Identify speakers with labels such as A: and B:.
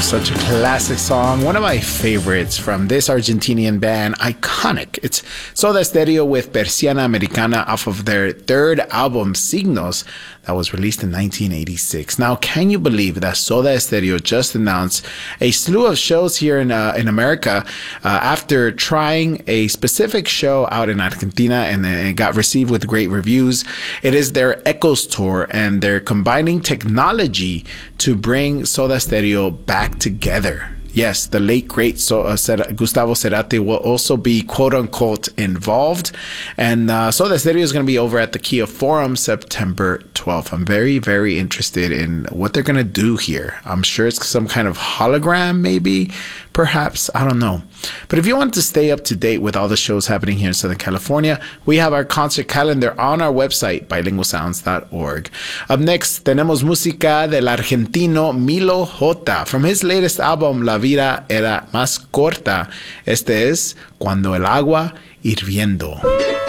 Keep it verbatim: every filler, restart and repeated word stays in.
A: such a classic song. One of my favorites from this Argentinian band, iconic. It's Soda Stereo with Persiana Americana off of their third album, Signos, that was released in nineteen eighty-six. Now, can you believe that Soda Stereo just announced a slew of shows here in uh, in America uh, after trying a specific show out in Argentina, and it got received with great reviews? It is their Echoes Tour, and they're combining technology to bring Soda Stereo back together. Yes, the late, great so, uh, Gustavo Cerati will also be, quote-unquote, involved. And uh, Soda Stereo is going to be over at the Kia Forum September twelfth. I'm very, very interested in what they're going to do here. I'm sure it's some kind of hologram, maybe, perhaps. I don't know. But if you want to stay up to date with all the shows happening here in Southern California, we have our concert calendar on our website, bilingual sounds dot org. Up next, tenemos música del argentino Milo J. From his latest album, La Vida Era Más Corta. Este es Cuando el Agua Hirviendo.